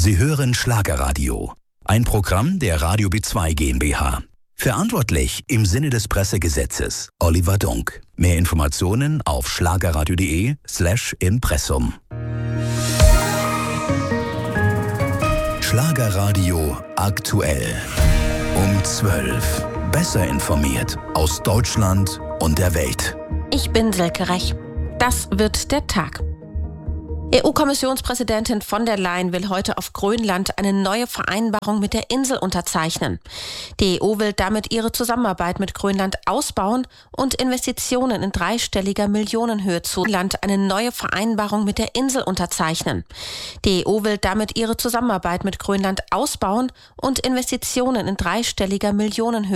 Sie hören Schlagerradio, ein Programm der Radio B2 GmbH. Verantwortlich im Sinne des Pressegesetzes Oliver Dunk. Mehr Informationen auf schlagerradio.de/Impressum. Schlagerradio aktuell. Um 12. Besser informiert aus Deutschland und der Welt. Ich bin Silke Rech. Das wird der Tag. EU-Kommissionspräsidentin von der Leyen will heute auf Grönland eine neue Vereinbarung mit der Insel unterzeichnen. Die EU will damit ihre Zusammenarbeit mit Grönland ausbauen und Investitionen in dreistelliger Millionenhöhe zu Land eine neue Vereinbarung mit der Insel unterzeichnen. Die EU will damit ihre Zusammenarbeit mit Grönland ausbauen und Investitionen in dreistelliger Millionenhöhe